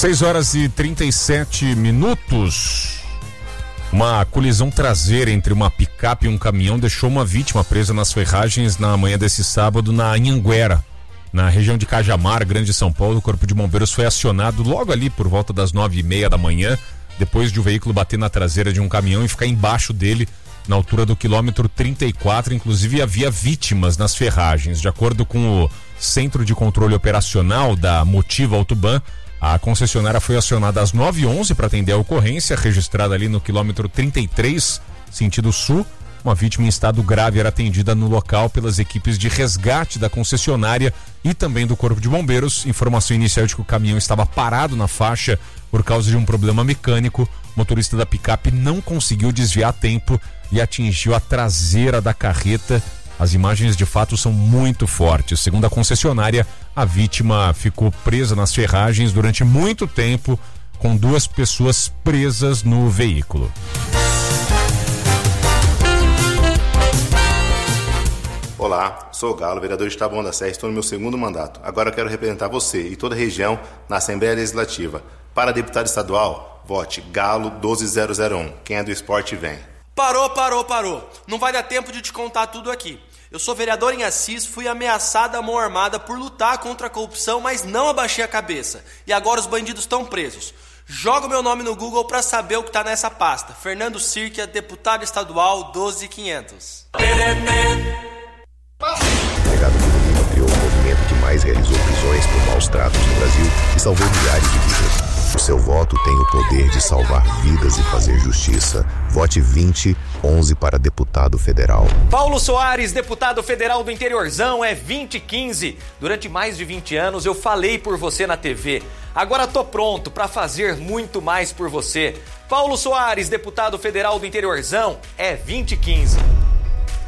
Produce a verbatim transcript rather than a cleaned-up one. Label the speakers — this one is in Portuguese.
Speaker 1: seis horas e trinta e sete minutos. Uma colisão traseira entre uma picape e um caminhão deixou uma vítima presa nas ferragens na manhã desse sábado na Anhanguera, na região de Cajamar, Grande São Paulo. O Corpo de Bombeiros foi acionado logo ali por volta das nove e meia da manhã, depois de o veículo bater na traseira de um caminhão e ficar embaixo dele na altura do quilômetro trinta e quatro. Inclusive havia vítimas nas ferragens. De acordo com o Centro de Controle Operacional da Motiva Autoban, a concessionária foi acionada às nove e onze para atender a ocorrência registrada ali no quilômetro trinta e três, sentido sul. Uma vítima em estado grave era atendida no local pelas equipes de resgate da concessionária e também do Corpo de Bombeiros. Informação inicial de que o caminhão estava parado na faixa por causa de um problema mecânico. O motorista da picape não conseguiu desviar a tempo e atingiu a traseira da carreta. As imagens de fato são muito fortes. Segundo a concessionária, a vítima ficou presa nas ferragens durante muito tempo, com duas pessoas presas no veículo.
Speaker 2: Olá, sou o Galo, vereador de Taboão da Serra, estou no meu segundo mandato. Agora eu quero representar você e toda a região na Assembleia Legislativa. Para deputado estadual, vote Galo doze zero zero um. Quem é do esporte vem.
Speaker 3: Parou, parou, parou. Não vai dar tempo de te contar tudo aqui. Eu sou vereador em Assis, fui ameaçada à mão armada por lutar contra a corrupção, mas não abaixei a cabeça. E agora os bandidos estão presos. Joga o meu nome no Google pra saber o que tá nessa pasta. Fernando Sirkia, deputado estadual doze mil e quinhentos.
Speaker 4: O delegado Bruno Lima criou o movimento que mais realizou prisões por maus tratos no Brasil e salvou milhares de vidas. O seu voto tem o poder de salvar vidas e fazer justiça. Vote vinte onze para deputado federal.
Speaker 5: Paulo Soares, deputado federal do interiorzão, é vinte quinze. Durante mais de vinte anos eu falei por você na T V. Agora tô pronto para fazer muito mais por você. Paulo Soares, deputado federal do interiorzão, é vinte quinze.